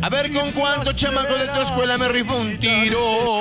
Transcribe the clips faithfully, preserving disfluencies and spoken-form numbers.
A ver, ¿con cuántos chamacos de tu escuela me rifo un tiro?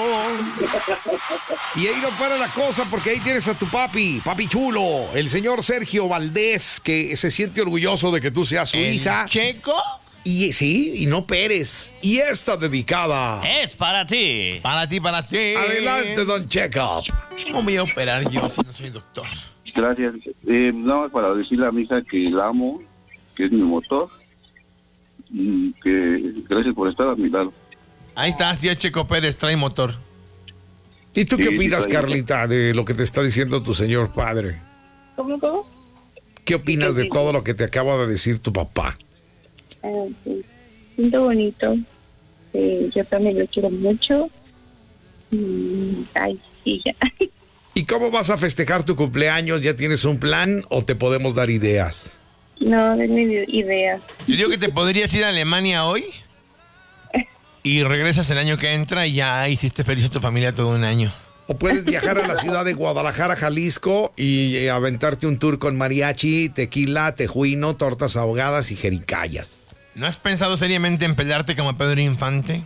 Y ahí no para la cosa, porque ahí tienes a tu papi, papi chulo, el señor Sergio Valdés, que se siente orgulloso de que tú seas su ¿El hija. Checo? Y sí, y no Pérez. Y esta dedicada. Es para ti. Para ti, para ti. Adelante, don Checkup. ¿Cómo voy a operar yo si no soy doctor? Gracias. Eh, no, para decirle a mi hija que la amo, que es mi motor, y que gracias por estar a mi lado. Ahí está, sí, Checo Pérez, trae motor. ¿Y tú qué Sí, opinas, sí, Carlita, de lo que te está diciendo tu señor padre? ¿Cómo, cómo? ¿Qué opinas de todo lo que te acaba de decir tu papá? Ah, sí. Siento bonito. Eh, yo también lo quiero mucho. Y, ay, sí, ya. ¿Y cómo vas a festejar tu cumpleaños? ¿Ya tienes un plan o te podemos dar ideas? No, denme idea. Yo digo que te podrías ir a Alemania hoy y regresas el año que entra y ya hiciste feliz a tu familia todo un año. O puedes viajar a la ciudad de Guadalajara, Jalisco, y eh, aventarte un tour con mariachi, tequila, tejuino, tortas ahogadas y jericayas. ¿No has pensado seriamente en pelearte como Pedro Infante?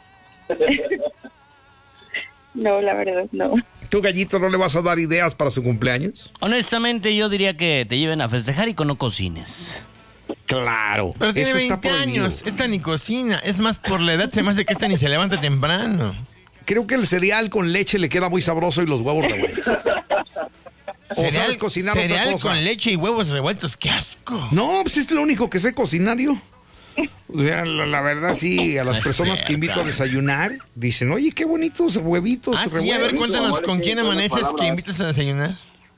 No, la verdad, no. ¿Tú, Gallito, no le vas a dar ideas para su cumpleaños? Honestamente, yo diría que te lleven a festejar y que no cocines. Claro. Pero tiene eso está veinte prohibido. años, esta ni cocina. Es más, por la edad se me hace que esta ni se levanta temprano. Creo que el cereal con leche le queda muy sabroso y los huevos revueltos. ¿O sabes cocinar otra cereal cosa? con leche y huevos revueltos, ¡qué asco! No, pues es lo único que sé cocinar yo. O sea, la, la verdad sí, a las Es personas cierto. que invito a desayunar, dicen, oye, qué bonitos huevitos Ah, sí, a revueltos. ver, cuéntanos, ¿con quién Buenas amaneces palabras. que invitas a desayunar?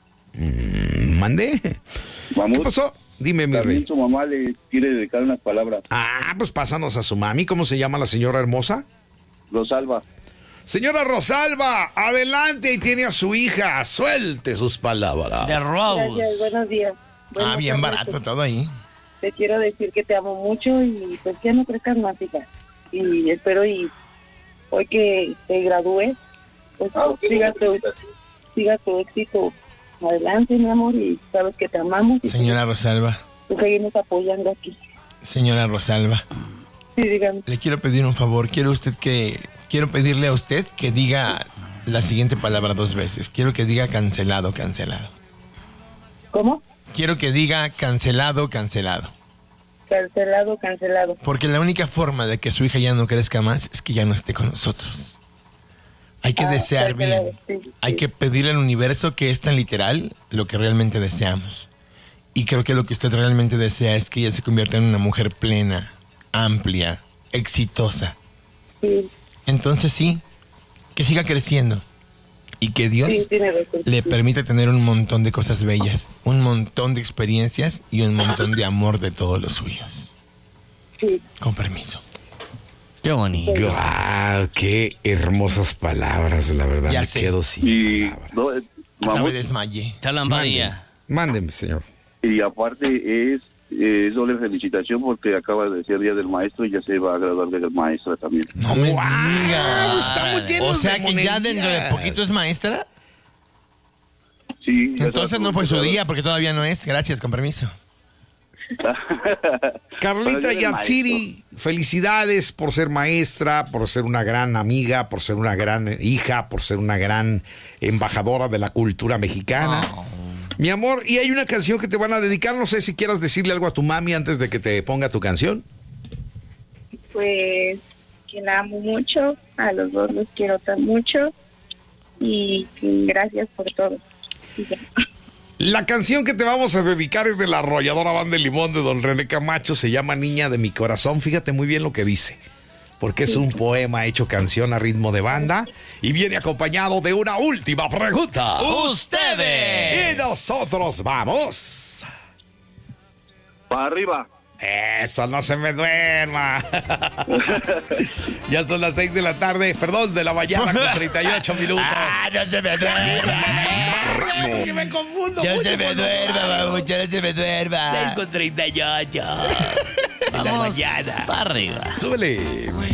Mm, Mandé. Vamos. ¿Qué pasó? Dime, mi También rey. su mamá le quiere dedicar unas palabras. Ah, pues pásanos a su mami. ¿Cómo se llama la señora hermosa? Rosalba. Señora Rosalba, adelante, y tiene a su hija. Suelte sus palabras. De Rose. Gracias, buenos días. Ah, Buenas bien tardes. barato todo ahí. Te quiero decir que te amo mucho y pues ya no crezcas más, hija. Y espero y hoy que te gradúes, pues siga tu, siga tu éxito adelante, mi amor, y sabes que te amamos y Señora Rosalba, te seguimos apoyando aquí. señora Rosalba, Sí, dígame. le quiero pedir un favor. Quiero usted que, quiero pedirle a usted que diga la siguiente palabra dos veces. Quiero que diga cancelado, cancelado. ¿Cómo? Quiero que diga cancelado, cancelado. Cancelado, cancelado. Porque la única forma de que su hija ya no crezca más es que ya no esté con nosotros. Hay que Ah, desear cancelado, bien. sí, Hay sí. que pedirle al universo que es tan literal lo que realmente deseamos. Y creo que lo que usted realmente desea es que ella se convierta en una mujer plena, amplia, exitosa. Sí, Entonces sí, que siga creciendo. Y que Dios sí, tiene razón. le Sí. permita tener un montón de cosas bellas, un montón de experiencias y un montón de amor de todos los suyos. Sí. Con permiso. Qué bonito. ¡Guau! ¡Qué hermosas palabras! La verdad, Ya me sé. quedo sin Y, palabras. no, eh, Hasta mamá, me desmayé. Te hablan Padilla. Mándeme, señor. y aparte es, eh, es doble felicitación porque acaba de ser Día del Maestro y ya se va a graduar de maestra también. No me ¡Guau! digas. Estamos llenos O sea de que ya dentro de monerías. poquito es maestra. Sí. ya Entonces se va a no fue su graduar. día porque todavía no es. Gracias, con permiso. Carlita Pero yo era Yatsiri, felicidades por ser maestra, por ser una gran amiga, por ser una gran hija, por ser una gran embajadora de la cultura mexicana. Oh. Mi amor, y hay una canción que te van a dedicar, no sé si quieras decirle algo a tu mami antes de que te ponga tu canción. Pues que la amo mucho, a los dos los quiero tan mucho y que gracias por todo. Y ya. La canción que te vamos a dedicar es de la arrolladora Banda de Limón de Don René Camacho, se llama Niña de mi Corazón. Fíjate muy bien lo que dice, porque es un poema hecho canción a ritmo de banda y viene acompañado de una última pregunta. ¡Ustedes! Y nosotros vamos. Para arriba. Eso, no se me duerma. Ya son las seis de la tarde, perdón, de la mañana con treinta y ocho minutos. ¡Ah, no se me duerma! Que me confundo ¡No mucho se me cuando duerma, hablo. mamucha! ¡No se me duerma! seis con treinta y ocho. De la Vamos mañana. para arriba. Súbele.